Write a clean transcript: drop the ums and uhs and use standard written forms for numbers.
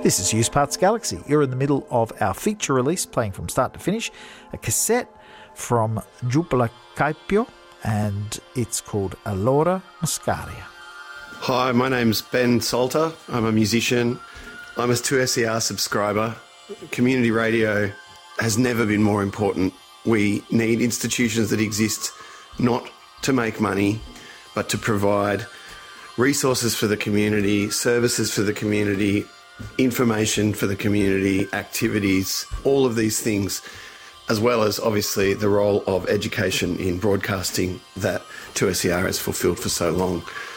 This is Used Parts Galaxy. You're in the middle of our feature release, playing from start to finish, a cassette from Jupiter Caipio, and it's called Allora Muscaria. Hi, my name's Ben Salter. I'm a musician. I'm a 2SER subscriber. Community radio has never been more important. We need institutions that exist not to make money, but to provide resources for the community, services for the community, information for the community, activities, all of these things, as well as obviously the role of education in broadcasting that 2SER has fulfilled for so long.